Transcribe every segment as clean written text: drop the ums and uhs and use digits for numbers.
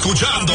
escuchando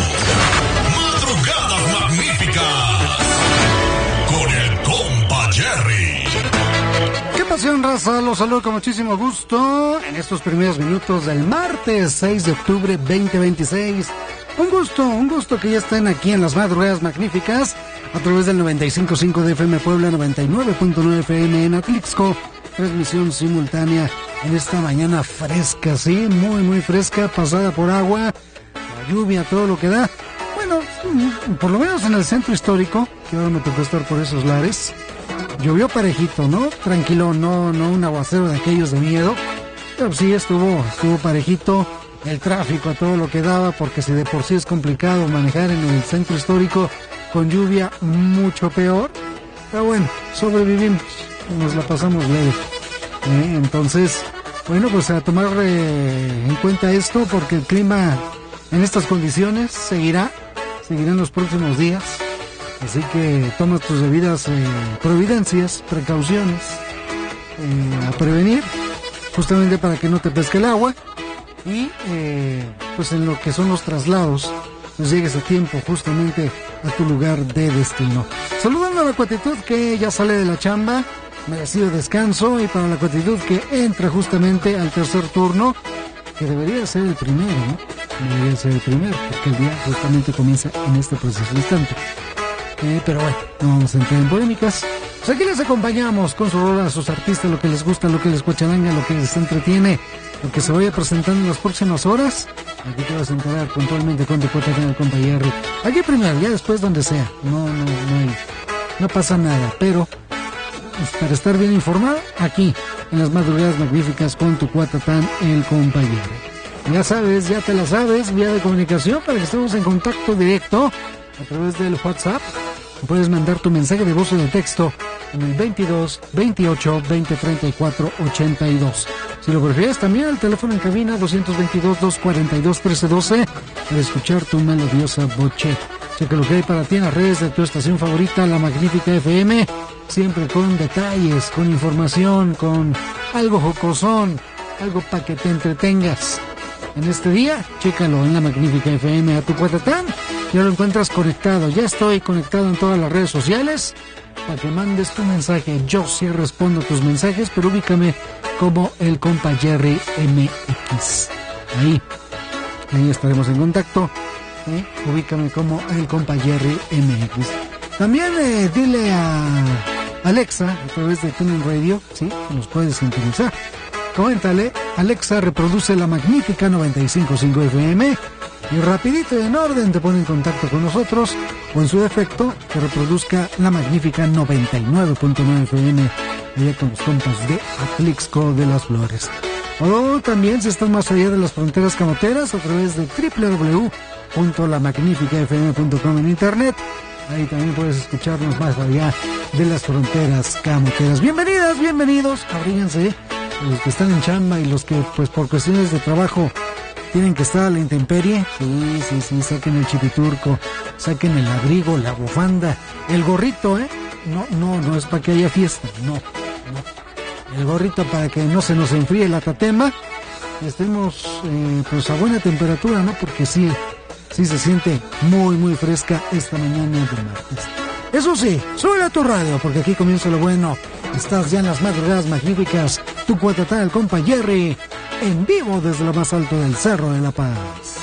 Madrugadas Magníficas con el compa Jerry. ¡Qué pasión, raza! Los saludo con muchísimo gusto en estos primeros minutos del martes 6 de octubre 2026. Un gusto que ya estén aquí en las Madrugadas Magníficas a través del 95.5 de FM Puebla, 99.9 FM en Atlixco. Transmisión simultánea en esta mañana fresca, sí, muy fresca, pasada por agua, la lluvia, todo lo que da. Bueno, por lo menos en el centro histórico, que ahora me tocó estar por esos lares, llovió parejito, ¿no? Tranquilo, no un aguacero de aquellos de miedo, pero sí estuvo parejito. El tráfico a todo lo que daba, porque si de por sí es complicado manejar en el centro histórico con lluvia, mucho peor. Pero bueno, sobrevivimos, nos la pasamos leve. Entonces, bueno, pues a tomar en cuenta esto, porque el clima en estas condiciones seguirá en los próximos días. Así que toma tus debidas providencias, precauciones, a prevenir, justamente para que no te pesque el agua. Y pues en lo que son los traslados, pues llegues a tiempo justamente a tu lugar de destino. Saludando a la cuatitud que ya sale de la chamba, merecido descanso, y para la cuatitud que entra justamente al tercer turno, que debería ser el primero, ¿no? Debería ser el primero, porque el día justamente comienza en este preciso instante. Pero bueno, no vamos a entrar en polémicas. Pues aquí les acompañamos con su rol a sus artistas, lo que les gusta, lo que les cuacharanga, lo que les entretiene, lo que se vaya presentando en las próximas horas. Aquí te vas a enterar puntualmente con tu cuota en el compa Jerry. Aquí primero, ya después donde sea. No pasa nada, pero pues, para estar bien informado, aquí en las Madrugadas Magníficas con tu cuatatán, el compa Jerry. Ya sabes, ya te la sabes, vía de comunicación para que estemos en contacto directo a través del WhatsApp. Puedes mandar tu mensaje de voz o de texto en el 22 28 20 34 82. Si lo prefieres, también el teléfono en cabina 222 242 1312 para escuchar tu melodiosa voce. Checa lo que hay para ti en las redes de tu estación favorita, La Magnífica FM, siempre con detalles, con información, con algo jocosón, algo para que te entretengas. En este día, chécalo en La Magnífica FM a tu cuatatán. Ya lo encuentras conectado. Ya estoy conectado en todas las redes sociales para que mandes tu mensaje. Yo sí respondo tus mensajes, pero ubícame como el compa Jerry MX. Ahí estaremos en contacto. Ubícame como el compa Jerry MX. También dile a Alexa a través de TuneIn Radio, sí, nos puedes sintonizar. Coméntale, Alexa, reproduce La Magnífica 95.5 FM, y rapidito y en orden te pone en contacto con nosotros, o en su defecto, que reproduzca La Magnífica 99.9 FM, allá con los compas de Atlixco de las Flores. O también, si estás más allá de las fronteras camoteras, a través de www.lamagnificafm.com en internet. Ahí también puedes escucharnos más allá de las fronteras camoteras. Bienvenidas, bienvenidos, abríguense. Los que están en chamba y los que, pues, por cuestiones de trabajo tienen que estar a la intemperie. Sí, saquen el chipiturco, saquen el abrigo, la bufanda, el gorrito, No es para que haya fiesta, no. El gorrito para que no se nos enfríe la tatema, estemos, pues, a buena temperatura, ¿no? Porque sí se siente muy fresca esta mañana de martes. Eso sí, sube a tu radio, porque aquí comienza lo bueno. Estás ya en las Madrugadas Magníficas, tu cuatatá, el compa Jerry, en vivo desde lo más alto del Cerro de la Paz.